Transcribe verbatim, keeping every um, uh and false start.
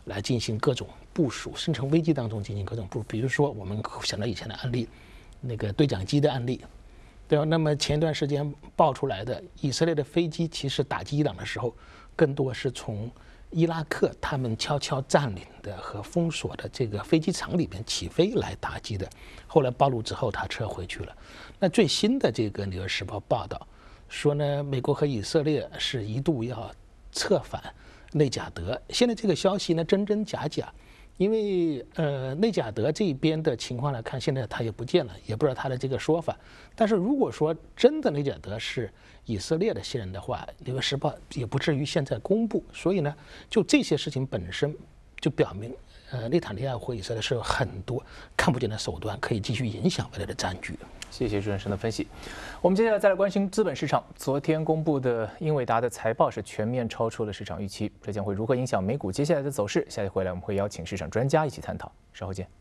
来进行各种部署，生成危机当中进行各种部署。比如说，我们想到以前的案例，那个对讲机的案例，对吧？那么前一段时间爆出来的以色列的飞机，其实打击伊朗的时候，更多是从伊拉克他们悄悄占领的和封锁的这个飞机场里边起飞来打击的。后来暴露之后，他撤回去了。那最新的这个《纽约时报》报道说呢，美国和以色列是一度要策反内贾德。现在这个消息呢，真真假假。因为呃内贾德这边的情况来看，现在他也不见了，也不知道他的这个说法。但是如果说真的内贾德是以色列的新人的话，《纽约时报》也不至于现在公布。所以呢，就这些事情本身就表明，呃，内塔尼亚胡和以色列是有很多看不见的手段可以继续影响未来的战局。 谢谢朱先生的分析。我们接下来再来关心资本市场。昨天公布的英伟达的财报是全面超出了市场预期，这将会如何影响美股接下来的走势？下一回来我们会邀请市场专家一起探讨。稍后见。